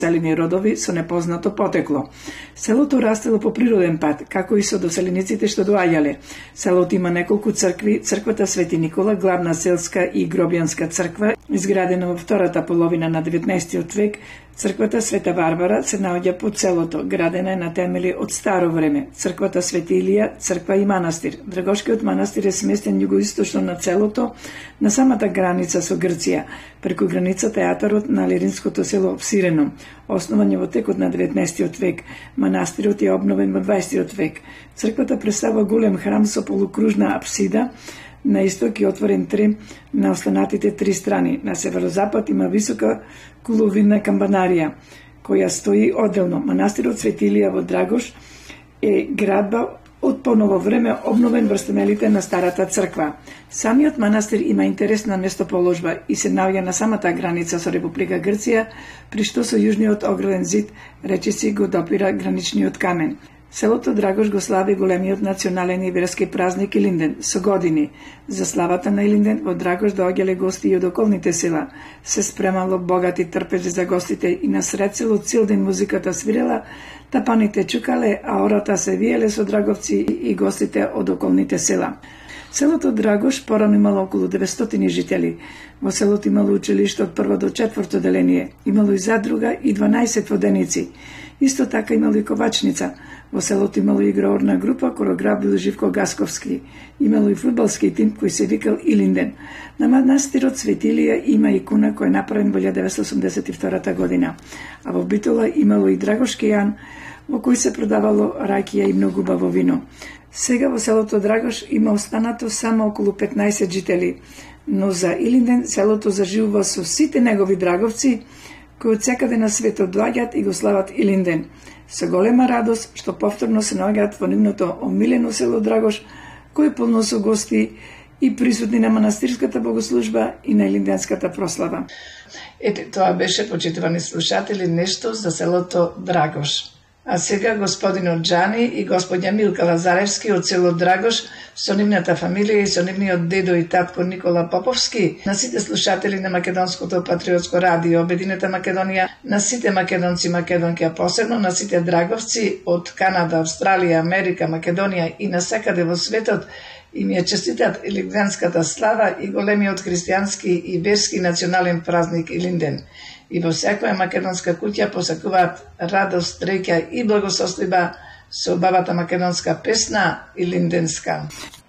доселени родови со непознато потекло. Селото растело по природен пат, како и со доселениците што доаѓале. Селото има неколку цркви, црквата Свети Никола, главна селска и гробјанска црква, изградена во втората половина на 19 век. Црквата Света Варвара се наоѓа под селото, градена е на темели од старо време. Црквата Свети Илија, црква и манастир. Драгошкиот манастир е сместен југоисточно на селото, на самата граница со Грција, преку граница театарот на Леринското село Сирено. Основан во текот на 19 век, манастирот е обновен во 20 век. Црквата представува голем храм со полукружна апсида, на исток и отворен трем на останатите три страни. На северозапад има висока куловидна камбанарија, која стои одделно. Манастирот Свети Илија во Драгош е градба од поново време обновен врз темелите на старата црква. Самиот манастир има интересна местоположба и се наоѓа на самата граница со Република Грција, при што со јужниот ограден зид речиси го допира граничниот камен. Селото Драгош го слави големиот национален и верски празник Илинден со години. За славата на Илинден во Драгош доаѓале гости и од околните села. Се спремало богати трпежи за гостите и насред село цел ден музиката свирела, тапаните чукале, а ората се виеле со драговци и гостите од околните села. Селото Драгош порано имало околу 900 жители. Во селото имало училиште од прво до четврто деление, имало и задруга и 12 воденици. Исто така имало и ковачница. Во селото имало играорна група, корограф бил Живко Гасковски. Имало и фудбалски тим кој се викал Илинден. На манастирот Свети Илија има икона која е направен во 1982 година. А во Битола имало и Драгошки јан, во кој се продавало ракија и многу убаво вино. Сега во селото Драгош има останато само околу 15 жители, но за Илинден селото заживува со сите негови драговци, кои од секаде на светот доаѓаат и го слават Илинден. Со голема радост што повторно се наоѓаат во нивното омилено село Драгош, кој е полно со гости и присутни на манастирската богослужба и на илинденската прослава. Ете, тоа беше, почитувани слушатели, нешто за селото Драгош. А сега господинот Джани и господја Милка Лазаревски од село Драгош со нивната фамилија и со нивниот дедо и татко Никола Поповски, на сите слушатели на Македонското патриотско радио Обединета Македонија, на сите македонци и македонки, а посебно на сите драговци од Канада, Австралија, Америка, Македонија и насекаде во светот, им ја честитат илинденската слава и големиот христијански и верски национален празник Илинден. И во секоја македонска куќа посакуваат радост, среќа и благосостојба со убавата македонска песна Илинденска.